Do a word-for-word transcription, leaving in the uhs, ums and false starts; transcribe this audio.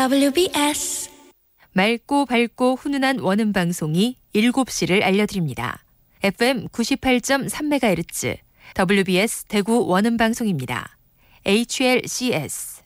더블유비에스 맑고 밝고 훈훈한 원음 방송이 일곱 시를 알려드립니다. 에프엠 구십팔 점 삼 메가헤르츠 더블유비에스 대구 원음 방송입니다. 에이치엘씨에스